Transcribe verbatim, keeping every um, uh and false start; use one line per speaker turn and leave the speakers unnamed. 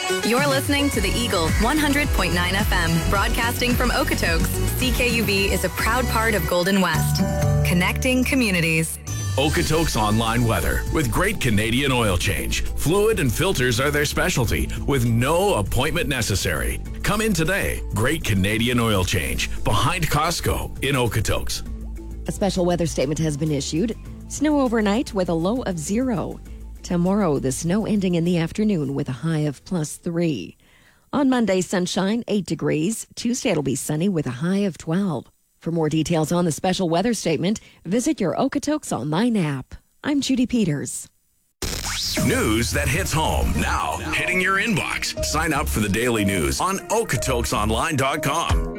You're listening to the Eagle one hundred point nine F M, broadcasting from Okotoks. C K U V is a proud part of Golden West, connecting communities.
Okotoks Online Weather with Great Canadian Oil Change. Fluid and filters are their specialty with no appointment necessary. Come in today. Great Canadian Oil Change behind Costco in Okotoks.
A special weather statement has been issued. Snow overnight with a low of zero. Tomorrow, the snow ending in the afternoon with a high of plus three. On Monday, sunshine, eight degrees. Tuesday, it'll be sunny with a high of twelve. For more details on the special weather statement, visit your Okotoks Online app. I'm Judy Peters.
News that hits home now, hitting your inbox. Sign up for the daily news on okotokes online dot com.